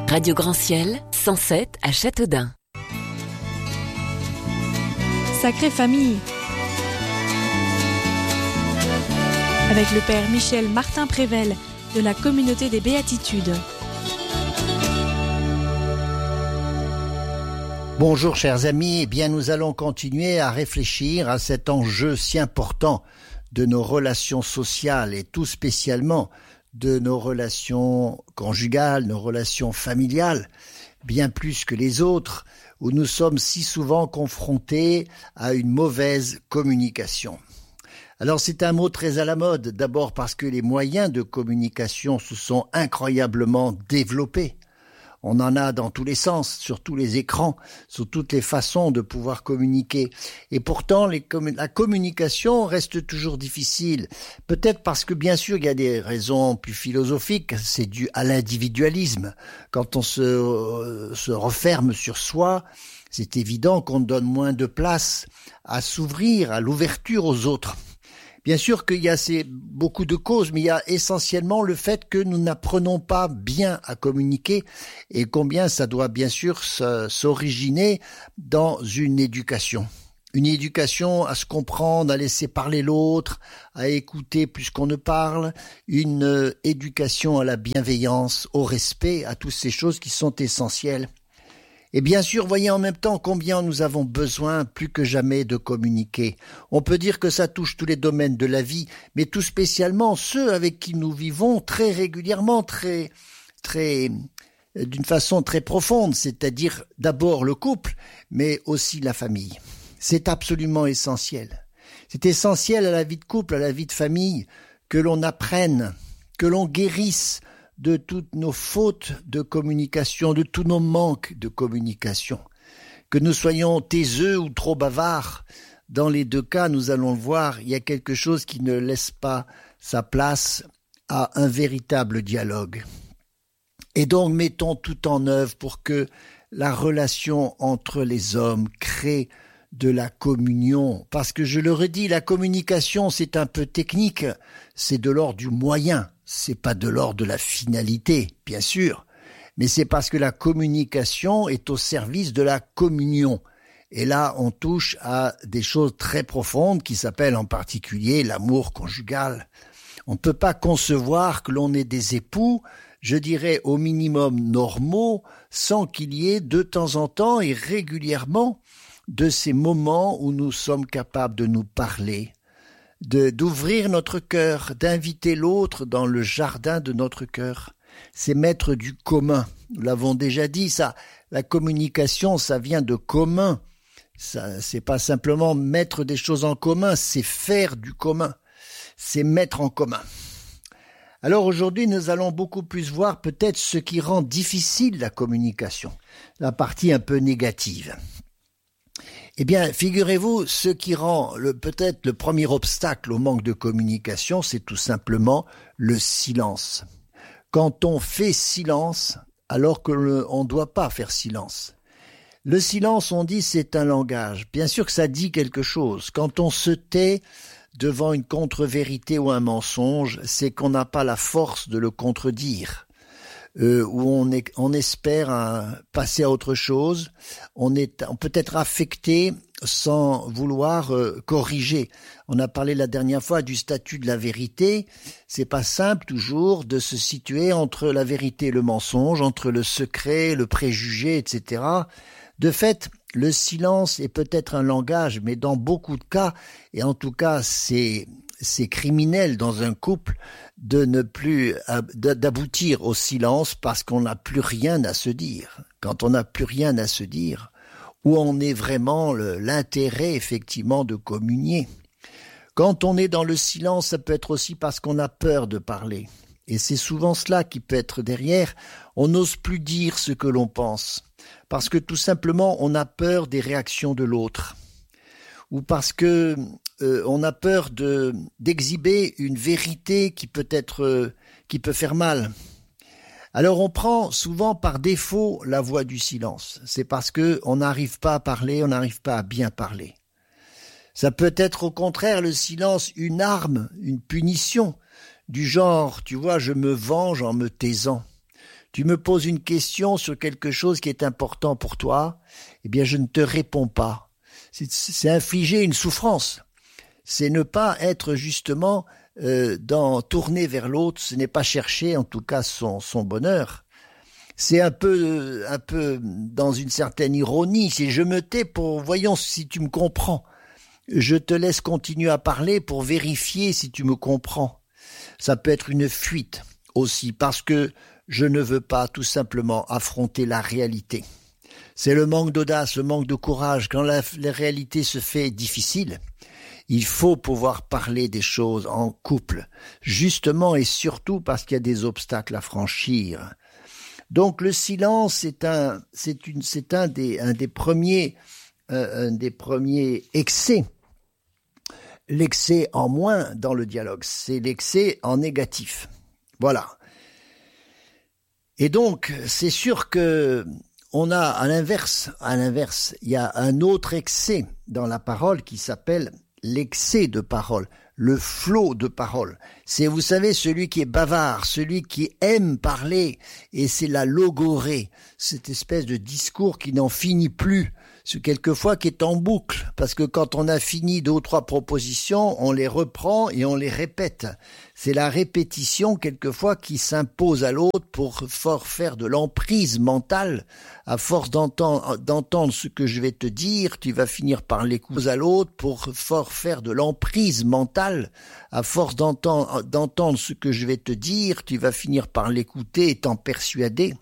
Radio Grand Ciel, 107 à Châteaudun. Sacrée famille. Avec le Père Michel Martin Prével de la Communauté des Béatitudes. Bonjour chers amis, eh bien nous allons continuer à réfléchir à cet enjeu si important de nos relations sociales et tout spécialement de nos relations conjugales, nos relations familiales, bien plus que les autres, où nous sommes si souvent confrontés à une mauvaise communication. Alors c'est un mot très à la mode, d'abord parce que les moyens de communication se sont incroyablement développés. On en a dans tous les sens, sur tous les écrans, sur toutes les façons de pouvoir communiquer. Et pourtant, la communication reste toujours difficile. Peut-être parce que, bien sûr, il y a des raisons plus philosophiques. C'est dû à l'individualisme. Quand on se referme sur soi, c'est évident qu'on donne moins de place à s'ouvrir, à l'ouverture aux autres. Bien sûr qu'il y a beaucoup de causes, mais il y a essentiellement le fait que nous n'apprenons pas bien à communiquer et combien ça doit bien sûr s'originer dans une éducation. Une éducation à se comprendre, à laisser parler l'autre, à écouter plus qu'on ne parle, une éducation à la bienveillance, au respect, à toutes ces choses qui sont essentielles. Et bien sûr, voyez en même temps combien nous avons besoin plus que jamais de communiquer. On peut dire que ça touche tous les domaines de la vie, mais tout spécialement ceux avec qui nous vivons très régulièrement, d'une façon très profonde, c'est-à-dire d'abord le couple, mais aussi la famille. C'est absolument essentiel. C'est essentiel à la vie de couple, à la vie de famille, que l'on apprenne, que l'on guérisse de toutes nos fautes de communication, de tous nos manques de communication. Que nous soyons taiseux ou trop bavards, dans les deux cas, nous allons le voir, il y a quelque chose qui ne laisse pas sa place à un véritable dialogue. Et donc, mettons tout en œuvre pour que la relation entre les hommes crée de la communion. Parce que je le redis, la communication, c'est un peu technique, c'est de l'ordre du moyen. C'est pas de l'ordre de la finalité, bien sûr, mais c'est parce que la communication est au service de la communion. Et là, on touche à des choses très profondes qui s'appellent en particulier l'amour conjugal. On ne peut pas concevoir que l'on ait des époux, je dirais au minimum normaux, sans qu'il y ait de temps en temps et régulièrement de ces moments où nous sommes capables de nous parler, d'ouvrir notre cœur, d'inviter l'autre dans le jardin de notre cœur. C'est mettre du commun. Nous l'avons déjà dit, ça, la communication, ça vient de commun. Ça, c'est pas simplement mettre des choses en commun, c'est faire du commun. C'est mettre en commun. Alors aujourd'hui, nous allons beaucoup plus voir peut-être ce qui rend difficile la communication, la partie un peu négative. Eh bien, figurez-vous, ce qui rend peut-être le premier obstacle au manque de communication, c'est tout simplement le silence. Quand on fait silence, alors que on ne doit pas faire silence. Le silence, on dit, c'est un langage. Bien sûr que ça dit quelque chose. Quand on se tait devant une contre-vérité ou un mensonge, c'est qu'on n'a pas la force de le contredire. Où on espère passer à autre chose, on peut être affecté sans vouloir corriger. On a parlé la dernière fois du statut de la vérité. C'est pas simple toujours de se situer entre la vérité et le mensonge, entre le secret, le préjugé, etc. De fait, le silence est peut-être un langage, mais dans beaucoup de cas, et en tout cas c'est criminel dans un couple d'aboutir au silence parce qu'on n'a plus rien à se dire. Quand on n'a plus rien à se dire, où on est vraiment l'intérêt effectivement de communier. Quand on est dans le silence, ça peut être aussi parce qu'on a peur de parler. Et c'est souvent cela qui peut être derrière. On n'ose plus dire ce que l'on pense. Parce que tout simplement, on a peur des réactions de l'autre. Ou parce que on a peur d'exhiber une vérité qui peut faire mal. Alors on prend souvent par défaut la voie du silence. C'est parce que on n'arrive pas à parler, on n'arrive pas à bien parler. Ça peut être au contraire le silence une arme, une punition, du genre, tu vois, je me venge en me taisant. Tu me poses une question sur quelque chose qui est important pour toi, eh bien je ne te réponds pas. C'est infliger une souffrance. C'est ne pas être justement tourné vers l'autre, ce n'est pas chercher en tout cas son bonheur. C'est un peu dans une certaine ironie. Si je me tais voyons si tu me comprends. Je te laisse continuer à parler pour vérifier si tu me comprends. Ça peut être une fuite aussi parce que je ne veux pas tout simplement affronter la réalité. C'est le manque d'audace, le manque de courage. Quand la réalité se fait difficile, il faut pouvoir parler des choses en couple, justement et surtout parce qu'il y a des obstacles à franchir. Donc le silence, c'est un des premiers excès. L'excès en moins dans le dialogue, c'est l'excès en négatif. Voilà. Et donc, c'est sûr que on a à l'inverse, il y a un autre excès dans la parole qui s'appelle l'excès de parole, le flot de parole. C'est, vous savez, celui qui est bavard, celui qui aime parler, et c'est la logorée, cette espèce de discours qui n'en finit plus, ce quelquefois qui est en boucle, parce que quand on a fini 2 ou 3 propositions, on les reprend et on les répète. C'est la répétition quelquefois qui s'impose à l'autre pour faire de l'emprise mentale. À force d'entendre ce que je vais te dire, tu vas finir par l'écouter à l'autre pour faire de l'emprise mentale. À force d'entendre ce que je vais te dire, tu vas finir par l'écouter et t'en persuader.